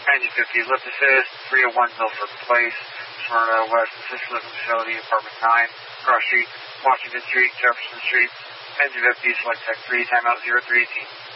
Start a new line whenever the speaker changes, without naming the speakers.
Engine 50, lift assist, 301 Milford Place, Smyrna West Assist Living Facility, Apartment 9, Cross Street, Washington Street, Jefferson Street. Engine 50, select Tech 3, timeout 0318.